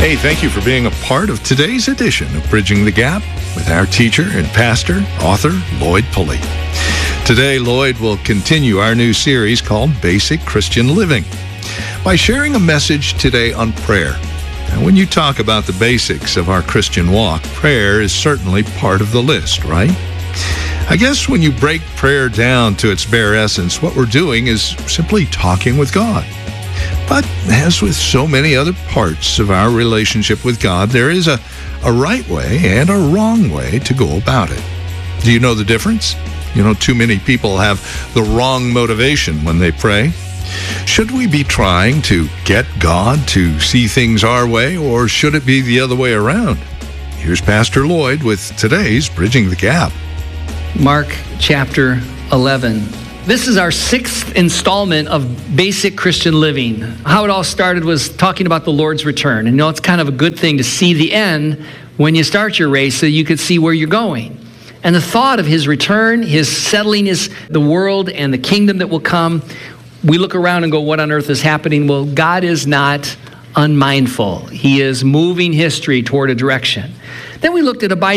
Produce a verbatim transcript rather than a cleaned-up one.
Hey, thank you for being a part of today's edition of Bridging the Gap with our teacher and pastor, author, Lloyd Pulley. Today, Lloyd will continue our new series called Basic Christian Living by sharing a message today on prayer. Now, when you talk about the basics of our Christian walk, prayer is certainly part of the list, right? I guess when you break prayer down to its bare essence, what we're doing is simply talking with God. But as with so many other parts of our relationship with God, there is a, a right way and a wrong way to go about it. Do you know the difference? You know, too many people have the wrong motivation when they pray. Should we be trying to get God to see things our way, or should it be the other way around? Here's Pastor Lloyd with today's Bridging the Gap. Mark chapter eleven. This is our sixth installment of Basic Christian Living. How it all started was talking about the Lord's return. And you know, it's kind of a good thing to see the end when you start your race so you could see where you're going. And the thought of his return, his settling his the world and the kingdom that will come, we look around and go, what on earth is happening? Well, God is not unmindful. He is moving history toward a direction. Then we looked at abiding